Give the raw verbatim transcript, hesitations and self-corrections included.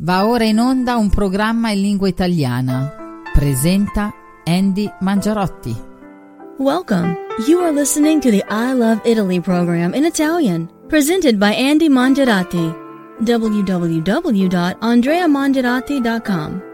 Va ora in onda un programma in lingua italiana. Presenta Andy Mangiarotti. Welcome. You are listening to the I Love Italy program in Italian, presented by Andy Mangiarotti. w w w dot andrea mangiarotti dot com